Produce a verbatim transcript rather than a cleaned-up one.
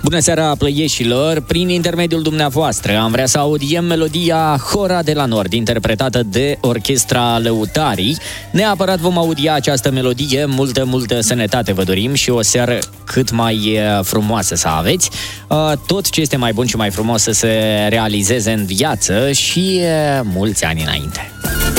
Bună seara, plăieșilor! Prin intermediul dumneavoastră am vrea să audiem melodia Hora de la Nord, interpretată de Orchestra Lăutarii. Neapărat vom audia această melodie, multă, multă sănătate vă dorim și o seară cât mai frumoasă să aveți. Tot ce este mai bun și mai frumos să se realizeze în viață și mulți ani înainte.